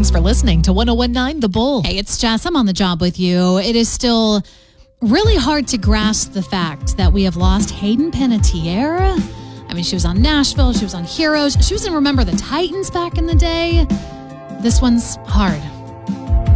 Thanks for listening to 1019 The Bull. Hey, it's Jess. I'm on the job with you. It is still really hard to grasp the fact that we have lost Hayden Panettiere. I mean, she was on Nashville. She was on Heroes. She was in Remember the Titans back in the day. This one's hard.